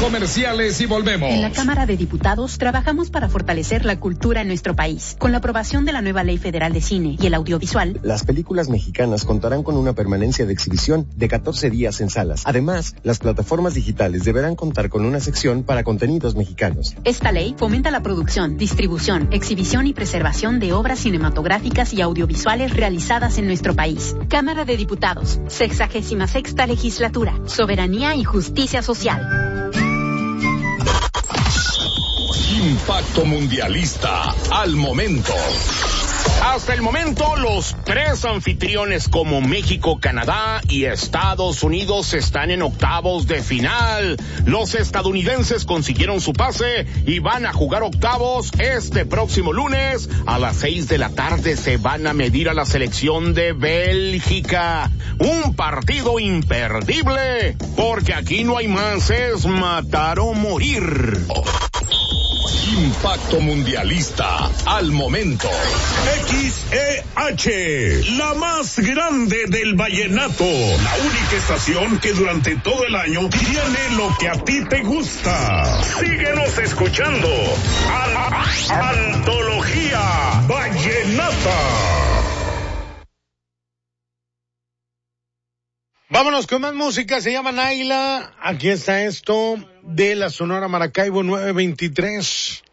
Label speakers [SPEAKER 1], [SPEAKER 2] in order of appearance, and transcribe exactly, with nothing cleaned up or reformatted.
[SPEAKER 1] comerciales y volvemos.
[SPEAKER 2] En la Cámara de Diputados trabajamos para fortalecer la cultura en nuestro país. Con la aprobación de la nueva Ley Federal de Cine y el Audiovisual,
[SPEAKER 3] las películas mexicanas contarán con una permanencia de exhibición de catorce días en salas. Además, las plataformas digitales deberán contar con una sección para contenidos mexicanos.
[SPEAKER 2] Esta ley fomenta la producción, distribución, exhibición y preservación de obras cinematográficas y audiovisuales realizadas en nuestro país. Cámara de Diputados, sexagésima sexta legislatura, soberanía y justicia social.
[SPEAKER 1] Impacto mundialista al momento.
[SPEAKER 4] Hasta el momento, los tres anfitriones como México, Canadá y Estados Unidos están en octavos de final. Los estadounidenses consiguieron su pase y van a jugar octavos este próximo lunes. A las seis de la tarde se van a medir a la selección de Bélgica. Un partido imperdible, porque aquí no hay más, es matar o morir.
[SPEAKER 1] Impacto mundialista al momento.
[SPEAKER 5] X E H, la más grande del vallenato. La única estación que durante todo el año tiene lo que a ti te gusta. Síguenos escuchando. A- a- Antología Vallenata.
[SPEAKER 6] Vámonos con más música, se llama Naila. Aquí está esto de la Sonora Maracaibo nueve veintitrés.